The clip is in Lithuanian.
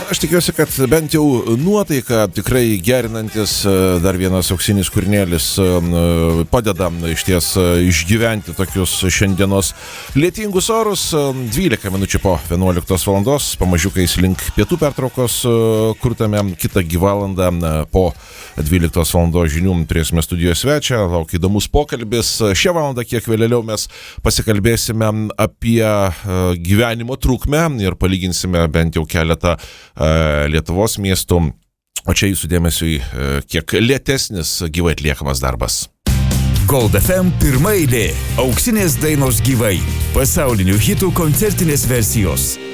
aš tikiuosi, kad bent jau nuotaika tikrai gerinantis dar vienas auksinis kūrinėlis padeda išties išgyventi tokius šiandienos lietingus orus. 12 minučių po 11 valandos, pamažiukais link pietų pertraukos krutame kitą valandą po 12 valandos žinių turėsime studijos svečią, laukia įdomus pokalbis. Šią valandą kiek vėliau mes pasikalbėsime apie gyvenimo trukmę ir palyginsime bent jau keletą Lietuvos miestų, o čia jūsų dėmesiui kiek lėtesnis gyvai atliekamas darbas. Gold FM pirma eilė. Auksinės dainos gyvai. Pasaulinių hitų koncertinės versijos.